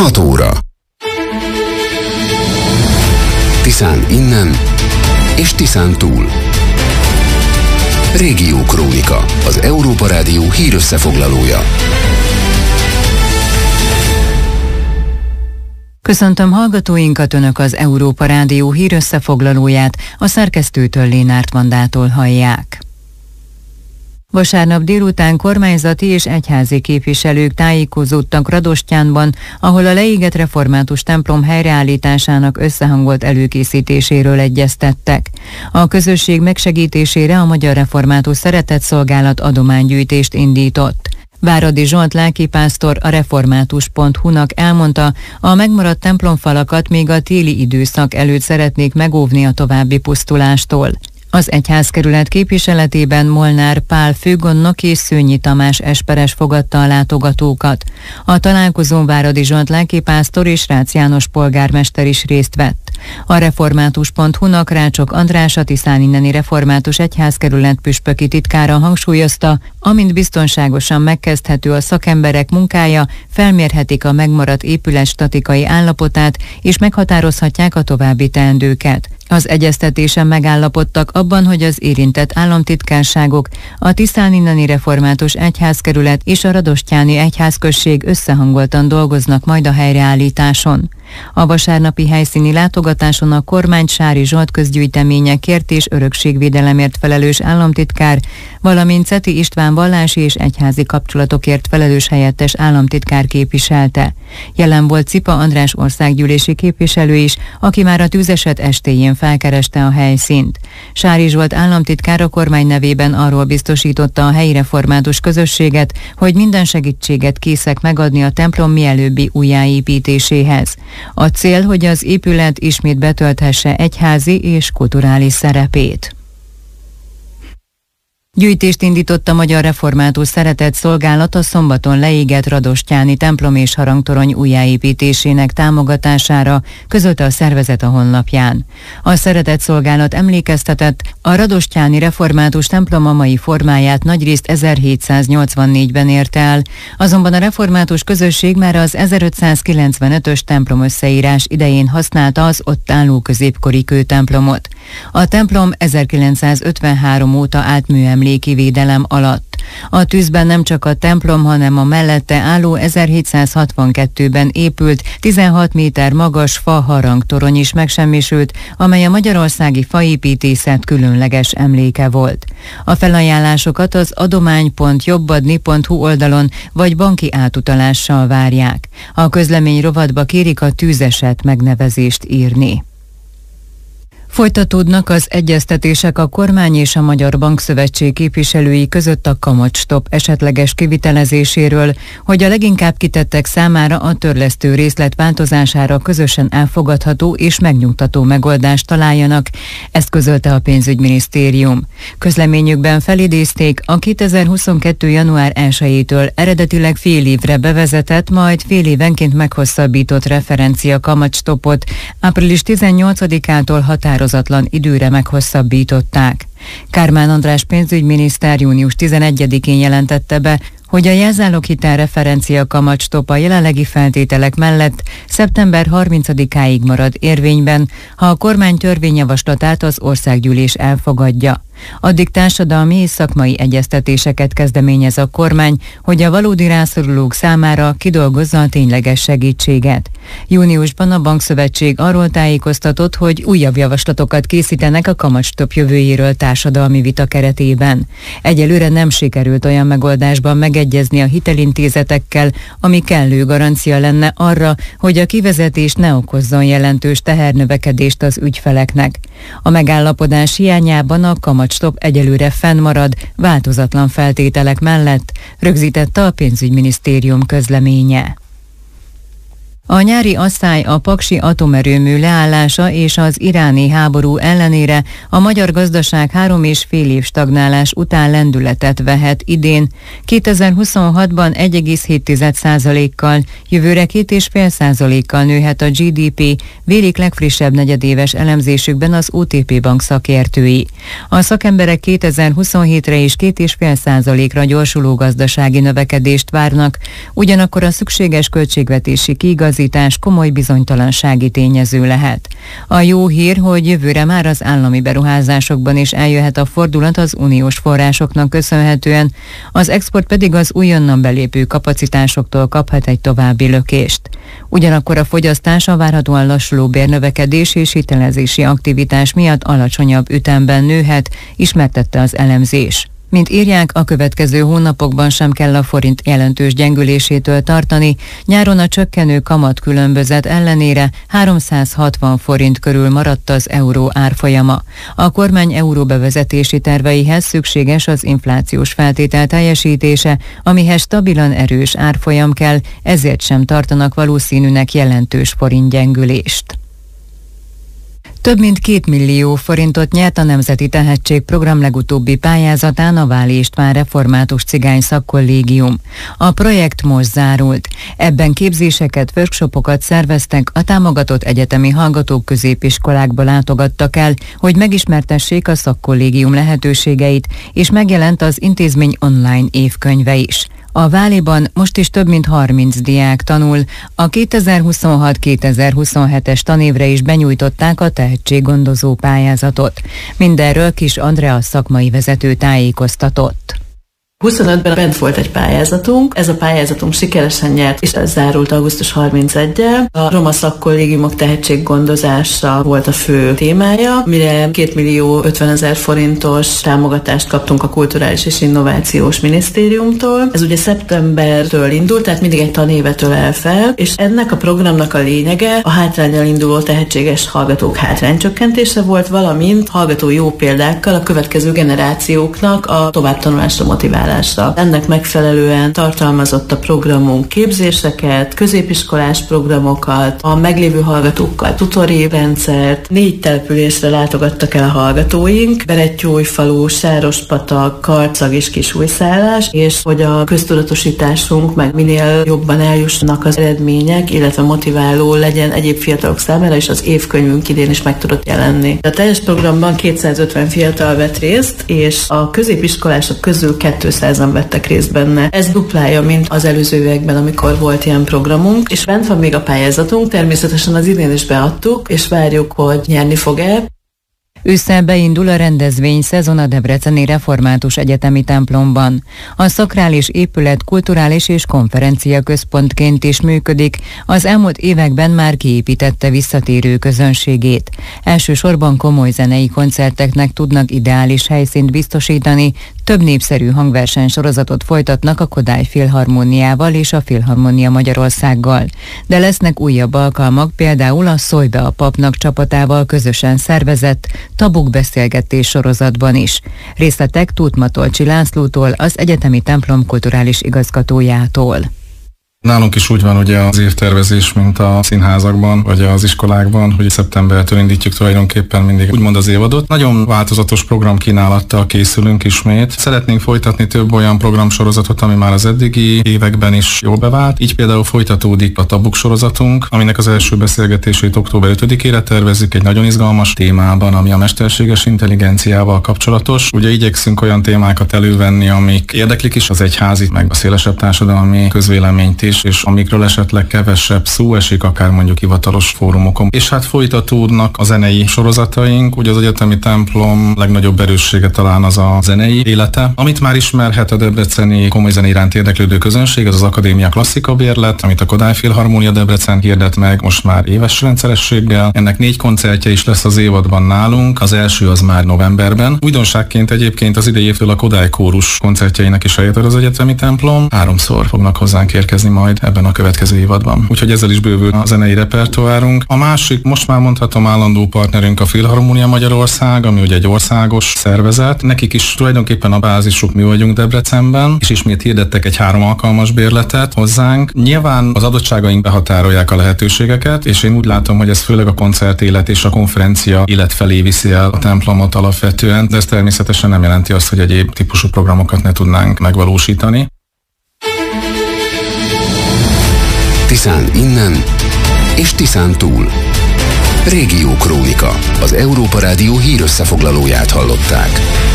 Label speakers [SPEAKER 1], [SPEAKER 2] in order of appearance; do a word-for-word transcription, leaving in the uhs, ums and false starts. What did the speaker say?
[SPEAKER 1] hat óra. Tiszán innen és Tiszán túl. Régió Krónika, az Európa Rádió hírösszefoglalója.
[SPEAKER 2] Köszöntöm hallgatóinkat, Önök az Európa Rádió hírösszefoglalóját, a szerkesztőtől, Lénárt Vandától hallják. Vasárnap délután kormányzati és egyházi képviselők tájékozódtak Radostyánban, ahol a leégett református templom helyreállításának összehangolt előkészítéséről egyeztettek. A közösség megsegítésére a Magyar Református Szeretetszolgálat adománygyűjtést indított. Váradi Zsolt lelkipásztor a református pont hu-nak elmondta, a megmaradt templomfalakat még a téli időszak előtt szeretnék megóvni a további pusztulástól. Az egyházkerület képviseletében Molnár Pál főgondnok és Szőnyi Tamás esperes fogadta a látogatókat. A találkozón Váradi Zsolt lelkipásztor és Rácz János polgármester is részt vett. A református pont hu-nak Rácsok András, a Tiszán inneni református egyházkerület püspöki titkára hangsúlyozta, amint biztonságosan megkezdhető a szakemberek munkája, felmérhetik a megmaradt épület statikai állapotát és meghatározhatják a további teendőket. Az egyeztetésen megállapodtak abban, hogy az érintett államtitkárságok, a Tiszán inneni református egyházkerület és a radostyáni egyházközség összehangoltan dolgoznak majd a helyreállításon. A vasárnapi helyszíni látogatáson a kormány Sári Zsolt közgyűjteményekért és örökségvédelemért felelős államtitkár, valamint Ceti István vallási és egyházi kapcsolatokért felelős helyettes államtitkár képviselte. Jelen volt Cipa András országgyűlési képviselő is, aki már a tűzeset estéjén felkereste a helyszínt. Sári Zsolt államtitkár a kormány nevében arról biztosította a helyi református közösséget, hogy minden segítséget készek megadni a templom mielőbbi újjáépítéséhez. A cél, hogy az épület ismét betölthesse egyházi és kulturális szerepét. Gyűjtést indított a Magyar Református Szeretetszolgálat a szombaton leégett radostyáni templom és harangtorony újjáépítésének támogatására, közölte a szervezet a honlapján. A Szeretetszolgálat emlékeztetett, a radostyáni református templom a mai formáját nagyrészt ezerhétszáznyolcvannégyben érte el, azonban a református közösség már az ezerötszázkilencvenötös templom összeírás idején használta az ott álló középkori kőtemplomot. A templom ezerkilencszázötvenhárom óta állt műemléki védelem alatt. A tűzben nem csak a templom, hanem a mellette álló ezerhétszázhatvankettőben épült tizenhat méter magas fa harangtorony is megsemmisült, amely a magyarországi faépítészet különleges emléke volt. A felajánlásokat az adomány pont jobbadni pont hu oldalon vagy banki átutalással várják. A közlemény rovatba kérik a tűzeset megnevezést írni. Folytatódnak az egyeztetések a kormány és a Magyar Bankszövetség képviselői között a kamatstop esetleges kivitelezéséről, hogy a leginkább kitettek számára a törlesztő részlet változására közösen elfogadható és megnyugtató megoldást találjanak, ezt közölte a pénzügyminisztérium. Közleményükben felidézték a kétezer-huszonkettő. január elsejétől eredetileg fél évre bevezetett, majd fél évenként meghosszabbított referencia kamatstopot április tizennyolcadikától határozatlan időre meghosszabbították. Kármán András pénzügyminiszter június tizenegyedikén jelentette be, hogy a jelzáloghitel referencia kamatstop a jelenlegi feltételek mellett szeptember harmincadikáig marad érvényben, ha a kormány törvényjavaslatát az országgyűlés elfogadja. Addig társadalmi és szakmai egyeztetéseket kezdeményez a kormány, hogy a valódi rászorulók számára kidolgozza a tényleges segítséget. Júniusban a Bankszövetség arról tájékoztatott, hogy újabb javaslatokat készítenek a kamatstop jövőjéről társadalmi vita keretében. Egyelőre nem sikerült olyan megoldásban megegyezni a hitelintézetekkel, ami kellő garancia lenne arra, hogy a kivezetés ne okozzon jelentős tehernövekedést az ügyfeleknek. A megállapodás hiányában a kamatstop egyelőre fennmarad, változatlan feltételek mellett, rögzítette a pénzügyminisztérium közleménye. A nyári asszály, a paksi atomerőmű leállása és az iráni háború ellenére a magyar gazdaság három és fél év stagnálás után lendületet vehet idén. kétezer-huszonhatban egy egész hét százalékkal, jövőre két egész öt százalékkal nőhet a gé dé pé, vélik legfrissebb negyedéves elemzésükben az o té pé bank szakértői. A szakemberek kétezer-huszonhétre és két egész öt százalékra gyorsuló gazdasági növekedést várnak, ugyanakkor a szükséges költségvetési kiigazítás kapacitás komoly bizonytalansági tényező lehet. A jó hír, hogy jövőre már az állami beruházásokban is eljöhet a fordulat az uniós forrásoknak köszönhetően, az export pedig az újonnan belépő kapacitásoktól kaphat egy további lökést. Ugyanakkor a fogyasztás a várhatóan lassuló bérnövekedés és hitelezési aktivitás miatt alacsonyabb ütemben nőhet, ismertette az elemzés. Mint írják, a következő hónapokban sem kell a forint jelentős gyengülésétől tartani, nyáron a csökkenő kamat különbözet ellenére háromszázhatvan forint körül maradt az euró árfolyama. A kormány euró bevezetési terveihez szükséges az inflációs feltétel teljesítése, amihez stabilan erős árfolyam kell, ezért sem tartanak valószínűnek jelentős forintgyengülést. Több mint két millió forintot nyert a Nemzeti Tehetségprogram legutóbbi pályázatán a Váli István Református Cigány Szakkollégium. A projekt most zárult. Ebben képzéseket, workshopokat szerveztek, a támogatott egyetemi hallgatók középiskolákba látogattak el, hogy megismertessék a szakkollégium lehetőségeit, és megjelent az intézmény online évkönyve is. A Váliban most is több mint harminc diák tanul, a kétezer-huszonhat kétezer-huszonhetes tanévre is benyújtották a tehetséggondozó pályázatot. Mindenről Kis Andrea szakmai vezető tájékoztatott.
[SPEAKER 3] huszonötben bent volt egy pályázatunk, ez a pályázatunk sikeresen nyert, és ez zárult augusztus harmincegyedikével. A roma szakkollégiumok tehetséggondozása volt a fő témája, mire két millió ötvenezer forintos támogatást kaptunk a Kulturális és Innovációs Minisztériumtól. Ez ugye szeptembertől indult, tehát mindig egy tanévet ölel fel, és ennek a programnak a lényege a hátránnyal induló tehetséges hallgatók hátránycsökkentése volt, valamint hallgató jó példákkal a következő generációknak a továbbtanulásra motiválása. Ennek megfelelően tartalmazott a programunk képzéseket, középiskolás programokat, a meglévő hallgatókkal tutori rendszert, négy településre látogattak el a hallgatóink, Berettyóújfalu, Sárospatak, Karcag és Kisújszállás, és hogy a köztudatosításunk meg minél jobban eljussanak az eredmények, illetve motiváló legyen egyéb fiatalok számára, és az évkönyvünk idén is meg tudott jelenni. A teljes programban kétszázötven fiatal vett részt, és a középiskolások közül kétszázan vettek részt benne. Ez duplája, mint az előző években, amikor volt ilyen programunk, és bent van még a pályázatunk, természetesen az idén is beadtuk, és várjuk, hogy nyerni fog-e.
[SPEAKER 2] Ősszel beindul a rendezvény szezon a Debreceni Református Egyetemi templomban. A szakrális épület kulturális és konferencia központként is működik, az elmúlt években már kiépítette visszatérő közönségét. Elsősorban komoly zenei koncerteknek tudnak ideális helyszínt biztosítani, több népszerű hangversenysorozatot folytatnak a Kodály Filharmóniával és a Filharmónia Magyarországgal. De lesznek újabb alkalmak, például a Szólj be a papnak csapatával közösen szervezett Tabuk beszélgetés sorozatban is. Részletek Tóth Matolcsi Lászlótól, az egyetemi templom kulturális igazgatójától.
[SPEAKER 4] Nálunk is úgy van ugye az évtervezés, mint a színházakban, vagy az iskolákban, hogy szeptembertől indítjuk tulajdonképpen mindig úgymond az évadot. Nagyon változatos programkínálattal készülünk ismét. Szeretnénk folytatni több olyan programsorozatot, ami már az eddigi években is jól bevált. Így például folytatódik a Tabuk sorozatunk, aminek az első beszélgetését október ötödikére tervezzük egy nagyon izgalmas témában, ami a mesterséges intelligenciával kapcsolatos. Ugye igyekszünk olyan témákat elővenni, amik érdeklik is az egyházit, meg a szélesebb társadalmi közvéleményt is, és amikről esetleg kevesebb szó esik, akár mondjuk hivatalos fórumokon. És hát folytatódnak a zenei sorozataink, ugye az egyetemi templom legnagyobb erőssége talán az a zenei élete. Amit már ismerhet a debreceni komoly zene iránt érdeklődő közönség, ez az Akadémia Klasszika bérlet, amit a Kodály Filharmónia Debrecen hirdet meg most már éves rendszerességgel. Ennek négy koncertje is lesz az évadban nálunk, az első az már novemberben. Újdonságként egyébként az idei évtől a Kodály kórus koncertjeinek is eljött az egyetemi templom. Háromszor fognak hozzánk érkezni majd ebben a következő évadban. Úgyhogy ezzel is bővül a zenei repertoárunk. A másik, most már mondhatom, állandó partnerünk a Filharmónia Magyarország, ami ugye egy országos szervezet. Nekik is tulajdonképpen a bázisuk mi vagyunk Debrecenben, és ismét hirdettek egy három alkalmas bérletet hozzánk. Nyilván az adottságaink behatárolják a lehetőségeket, és én úgy látom, hogy ez főleg a koncertélet és a konferencia élet felé viszi el a templomot alapvetően, de ez természetesen nem jelenti azt, hogy egyéb típusú programokat ne tudnánk megvalósítani.
[SPEAKER 1] Tiszán innen és Tiszán túl. Régió Krónika. Az Európa Rádió hírösszefoglalóját hallották.